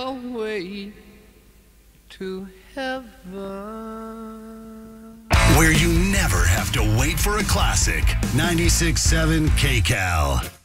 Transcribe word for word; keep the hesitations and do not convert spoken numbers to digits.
stairway to heaven. Where you never have to wait for a classic. ninety-six point seven K C A L.